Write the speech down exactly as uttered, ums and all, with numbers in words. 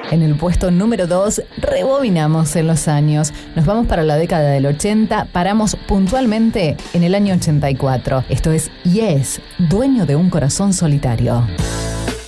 En el puesto número dos, rebobinamos en los años. Nos vamos para la década del ochenta, paramos puntualmente en el año ochenta y cuatro. Esto es Yes, Dueño de un Corazón Solitario.